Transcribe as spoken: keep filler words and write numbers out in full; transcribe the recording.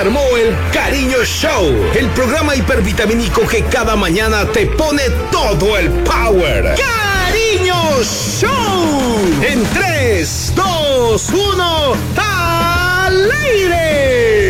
armó el Cariño Show, el programa hipervitamínico que cada mañana te pone todo el power. ¡Cariño Show! En tres, dos, uno, ¡al aire!